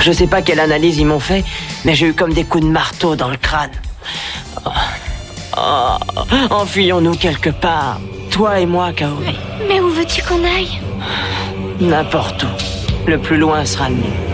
Je sais pas quelle analyse ils m'ont fait, mais j'ai eu comme des coups de marteau dans le crâne. Enfuyons-nous quelque part, toi et moi, Kaori. Mais où veux-tu qu'on aille? N'importe où. Le plus loin sera le mieux.